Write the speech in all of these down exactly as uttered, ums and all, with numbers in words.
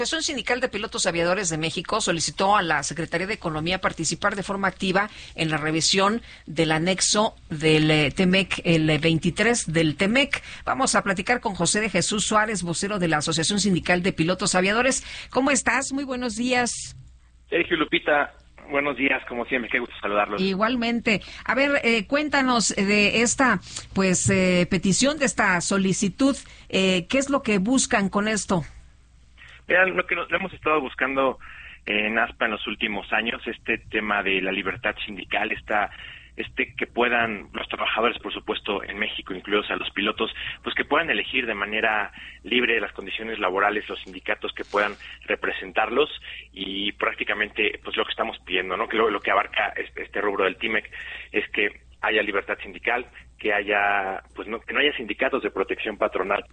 La Asociación Sindical de Pilotos Aviadores de México solicitó a la Secretaría de Economía participar de forma activa en la revisión del anexo del eh, TEMEC, el eh, veintitrés del TEMEC. Vamos a platicar con José de Jesús Suárez, vocero de la Asociación Sindical de Pilotos Aviadores. ¿Cómo estás? Muy buenos días. Sergio, Lupita, buenos días, como siempre, qué gusto saludarlos. Igualmente. A ver, eh, cuéntanos de esta pues eh, petición, de esta solicitud. Eh, ¿Qué es lo que buscan con esto? Vean, lo que nos, lo hemos estado buscando en ASPA en los últimos años, este tema de la libertad sindical, esta, este que puedan los trabajadores, por supuesto, en México, incluidos a los pilotos, pues que puedan elegir de manera libre las condiciones laborales, los sindicatos que puedan representarlos, y prácticamente pues lo que estamos pidiendo, ¿no? Que lo, lo que abarca este, este rubro del TEMEC es que haya libertad sindical, que haya, pues no, que no haya sindicatos de protección patronal,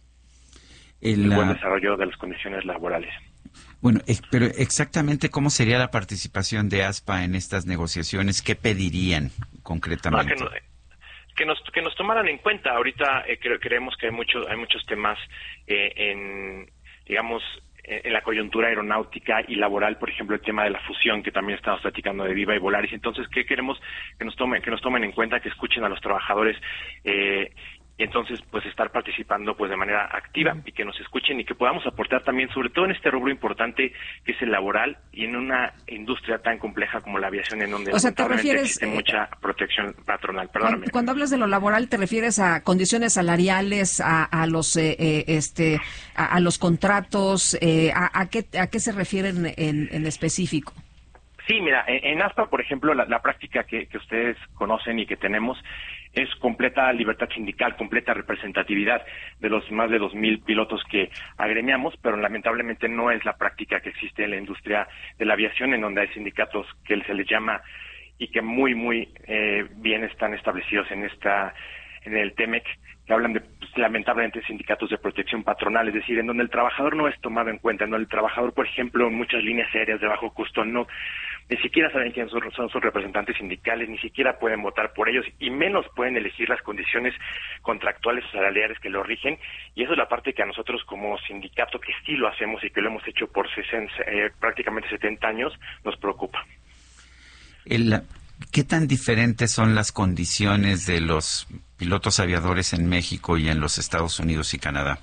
el, el buen desarrollo de las condiciones laborales. Bueno, eh, pero exactamente cómo sería la participación de ASPA en estas negociaciones, ¿qué pedirían concretamente? No, que, no, que nos que nos tomaran en cuenta. Ahorita eh, cre creemos que hay muchos hay muchos temas eh, en digamos en la coyuntura aeronáutica y laboral, por ejemplo, el tema de la fusión, que también estamos platicando de Viva y Volaris. Entonces, ¿qué queremos? Que nos tomen que nos tomen en cuenta, que escuchen a los trabajadores. Eh, Y entonces, pues, estar participando pues de manera activa y que nos escuchen y que podamos aportar también, sobre todo en este rubro importante que es el laboral y en una industria tan compleja como la aviación, en donde o sea, te refieres, existe eh, mucha protección patronal. Perdóname. Cuando, cuando hablas de lo laboral, ¿te refieres a condiciones salariales, a, a los eh, eh, este, a, a los contratos? Eh, a, a, qué, ¿A qué se refieren en, en específico? Sí, mira, en, en ASPA, por ejemplo, la, la práctica que, que ustedes conocen y que tenemos es completa libertad sindical, completa representatividad de los más de dos mil pilotos que agremiamos, pero lamentablemente no es la práctica que existe en la industria de la aviación, en donde hay sindicatos que se les llama y que muy, muy eh, bien están establecidos en esta en el TEMEC, que hablan de, pues, lamentablemente, sindicatos de protección patronal, es decir, en donde el trabajador no es tomado en cuenta, en donde el trabajador, por ejemplo, en muchas líneas aéreas de bajo costo, no ni siquiera saben quiénes son, son sus representantes sindicales, ni siquiera pueden votar por ellos, y menos pueden elegir las condiciones contractuales o salariales que lo rigen, y eso es la parte que a nosotros como sindicato, que sí lo hacemos y que lo hemos hecho por sesenta, eh, prácticamente setenta años, nos preocupa. El, ¿Qué tan diferentes son las condiciones de los pilotos aviadores en México y en los Estados Unidos y Canadá?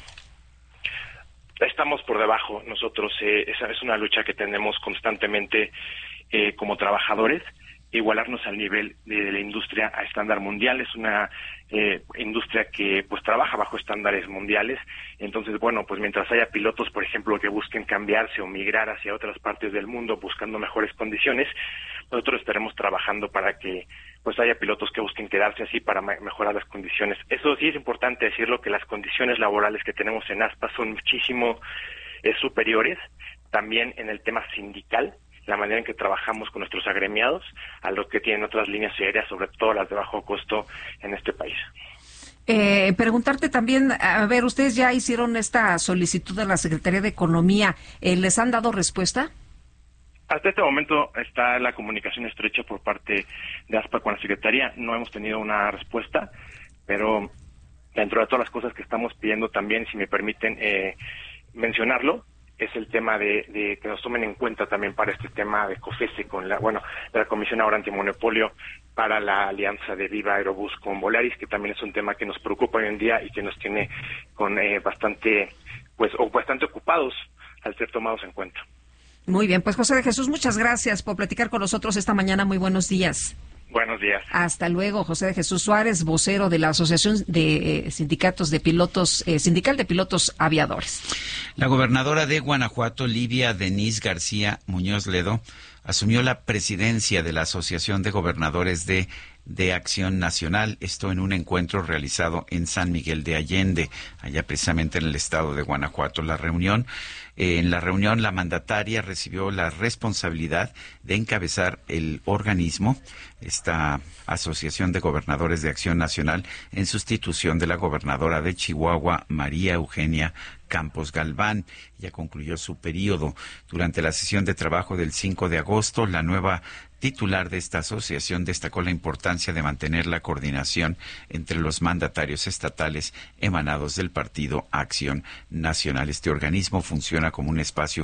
Estamos por debajo nosotros, eh, esa es una lucha que tenemos constantemente eh, como trabajadores, igualarnos al nivel de la industria a estándar mundial. Es una eh, industria que pues trabaja bajo estándares mundiales. Entonces, bueno, pues mientras haya pilotos, por ejemplo, que busquen cambiarse o migrar hacia otras partes del mundo buscando mejores condiciones, nosotros estaremos trabajando para que pues haya pilotos que busquen quedarse así para mejorar las condiciones. Eso sí es importante decirlo, que las condiciones laborales que tenemos en ASPA son muchísimo eh, superiores, también en el tema sindical, la manera en que trabajamos con nuestros agremiados, a lo que tienen otras líneas aéreas, sobre todo las de bajo costo en este país. Eh, preguntarte también, a ver, ustedes ya hicieron esta solicitud a la Secretaría de Economía, eh, ¿les han dado respuesta? Hasta este momento está la comunicación estrecha por parte de ASPA con la Secretaría. No hemos tenido una respuesta, pero dentro de todas las cosas que estamos pidiendo también, si me permiten eh, mencionarlo, es el tema de, de que nos tomen en cuenta también para este tema de COFECE, con la, bueno, de la Comisión ahora Antimonopolio, para la alianza de Viva Aerobús con Volaris, que también es un tema que nos preocupa hoy en día y que nos tiene con eh, bastante, pues, o bastante ocupados al ser tomados en cuenta. Muy bien, pues José de Jesús, muchas gracias por platicar con nosotros esta mañana. Muy buenos días. Buenos días. Hasta luego, José de Jesús Suárez, vocero de la Asociación de eh, Sindicatos de Pilotos, eh, Sindical de Pilotos Aviadores. La gobernadora de Guanajuato, Livia Denise García Muñoz Ledo, asumió la presidencia de la Asociación de Gobernadores de de Acción Nacional, esto en un encuentro realizado en San Miguel de Allende, allá precisamente en el estado de Guanajuato. La reunión, eh, en la reunión la mandataria recibió la responsabilidad de encabezar el organismo, esta Asociación de Gobernadores de Acción Nacional, en sustitución de la gobernadora de Chihuahua, María Eugenia Campos Galván. Ya concluyó su periodo. Durante la sesión de trabajo del cinco de agosto, la nueva titular de esta asociación destacó la importancia de mantener la coordinación entre los mandatarios estatales emanados del Partido Acción Nacional. Este organismo funciona como un espacio